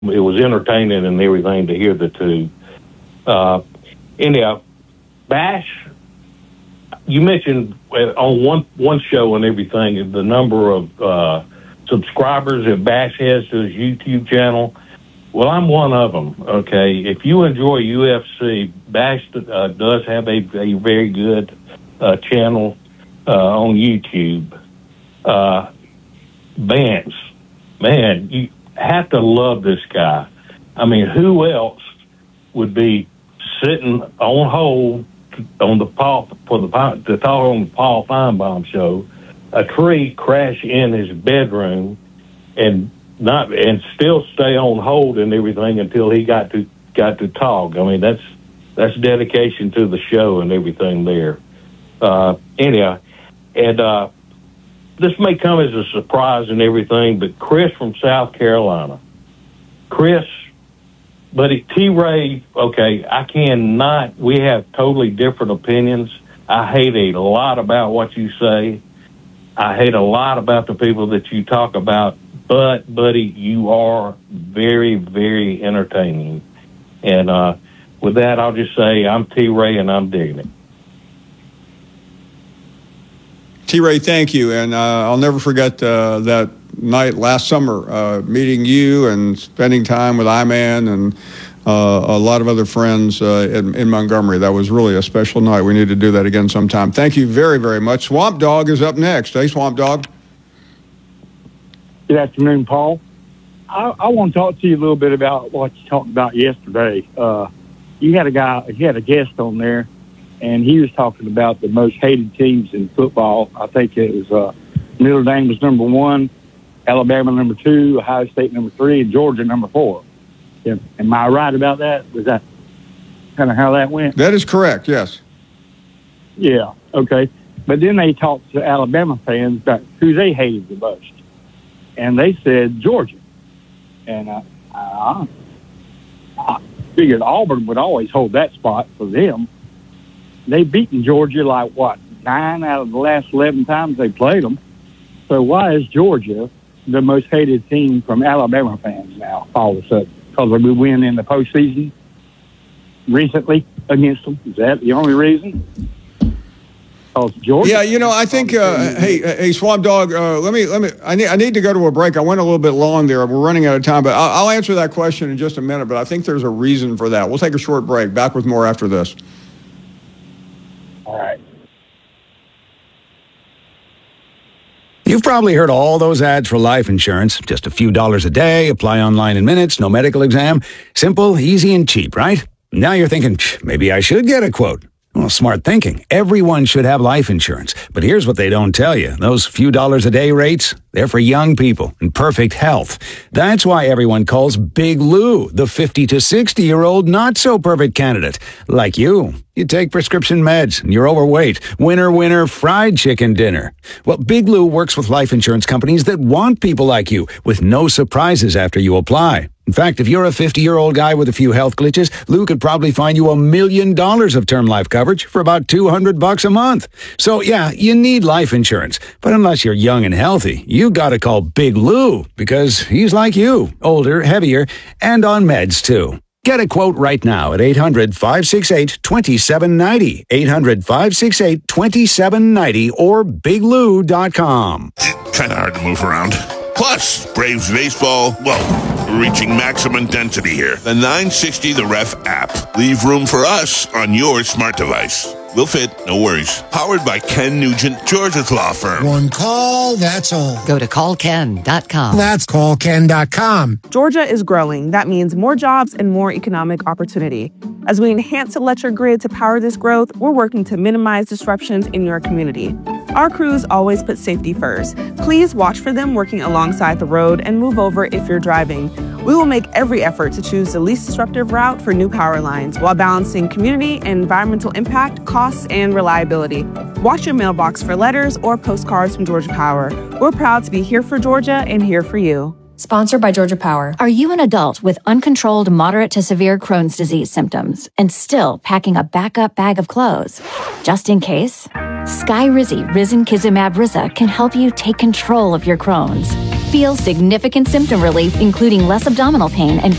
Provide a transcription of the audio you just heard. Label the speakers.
Speaker 1: it was entertaining and everything to hear the two. Anyhow, Bash, you mentioned on one show and everything the number of subscribers that Bash has to his YouTube channel. Well, I'm one of them. Okay, if you enjoy UFC, Bash does have a very good channel on YouTube. Vance, man, you have to love this guy. I mean, who else would be sitting on hold on the Paul Feinbaum show? A tree crash in his bedroom, and still stay on hold and everything until he got to talk. I mean, that's dedication to the show and everything there. Anyhow, and this may come as a surprise and everything, but Chris from South Carolina, buddy, T-Ray, okay, we have totally different opinions. I hate a lot about what you say. I hate a lot about the people that you talk about, but, buddy, you are very, very entertaining. And with that, I'll just say I'm T-Ray, and I'm digging it.
Speaker 2: T-Ray, thank you. And I'll never forget that night last summer, meeting you and spending time with I-Man and a lot of other friends in Montgomery. That was really a special night. We need to do that again sometime. Thank you very, very much. Swamp Dog is up next. Hey, Swamp Dog.
Speaker 3: Good afternoon, Paul. I want to talk to you a little bit about what you talked about yesterday. You had a guest on there, and he was talking about the most hated teams in football. I think it was Notre Dame was number 1, Alabama number 2, Ohio State number 3, and Georgia number 4. Am I right about that? Was that kind of how that went?
Speaker 2: That is correct, yes.
Speaker 3: Yeah, okay. But then they talked to Alabama fans about who they hated the most. And they said Georgia. And I figured Auburn would always hold that spot for them. They've beaten Georgia 9 out of the last 11 times they played them. So why is Georgia the most hated team from Alabama fans now all of a sudden? Because we win in the postseason recently against them. Is that the only reason? Because Georgia.
Speaker 2: Yeah, I think. Hey, Swamp Dog. I need to go to a break. I went a little bit long there. We're running out of time, but I'll answer that question in just a minute. But I think there's a reason for that. We'll take a short break. Back with more after this.
Speaker 3: All right.
Speaker 4: You've probably heard all those ads for life insurance. Just a few dollars a day, apply online in minutes, no medical exam. Simple, easy, and cheap, right? Now you're thinking, maybe I should get a quote. Well, smart thinking. Everyone should have life insurance. But here's what they don't tell you. Those few dollars a day rates, they're for young people in perfect health. That's why everyone calls Big Lou the 50 to 60-year-old not-so-perfect candidate. Like you. You take prescription meds, and you're overweight. Winner, fried chicken dinner. Well, Big Lou works with life insurance companies that want people like you, with no surprises after you apply. In fact, if you're a 50-year-old guy with a few health glitches, Lou could probably find you $1 million of term life coverage for about $200 a month. So, yeah, you need life insurance. But unless you're young and healthy, you gotta call Big Lou, because he's like you, older, heavier, and on meds, too. Get a quote right now at 800-568-2790, 800-568-2790, or biglou.com.
Speaker 5: Kind of hard to move around. Plus, Braves baseball, we're reaching maximum density here. The 960 The Ref app. Leave room for us on your smart device. We'll fit, no worries. Powered by Ken Nugent, Georgia's law firm.
Speaker 6: One call, that's all.
Speaker 7: Go to callken.com.
Speaker 6: That's callken.com.
Speaker 8: Georgia is growing. That means more jobs and more economic opportunity. As we enhance electric grid to power this growth, we're working to minimize disruptions in your community. Our crews always put safety first. Please watch for them working alongside the road and move over if you're driving. We will make every effort to choose the least disruptive route for new power lines while balancing community and environmental impact, costs, and reliability. Watch your mailbox for letters or postcards from Georgia Power. We're proud to be here for Georgia and here for you.
Speaker 9: Sponsored by Georgia Power.
Speaker 10: Are you an adult with uncontrolled moderate to severe Crohn's disease symptoms and still packing a backup bag of clothes? Just in case? Skyrizi Risankizumab Riza can help you take control of your Crohn's. Feel significant symptom relief, including less abdominal pain and